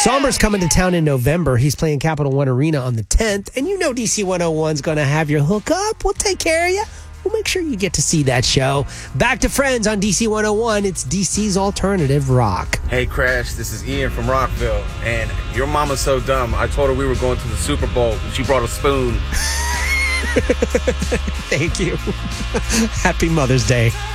Sommer's coming to town in November. He's playing Capital One Arena on the 10th. And you know DC 101's going to have your hook up. We'll take care of you. We'll make sure you get to see that show. Back to Friends on DC 101. It's DC's alternative rock. Hey, Crash, this is Ian from Rockville. And your mama's so dumb. I told her we were going to the Super Bowl, and she brought a spoon. Thank you. Happy Mother's Day.